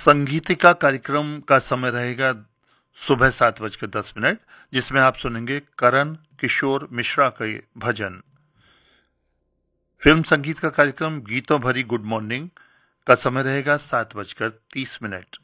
संगीतिका कार्यक्रम का समय रहेगा सुबह 7:10, जिसमें आप सुनेंगे करण किशोर मिश्रा के भजन। फिल्म संगीत का कार्यक्रम गीतों भरी गुड मॉर्निंग का समय रहेगा 7:30।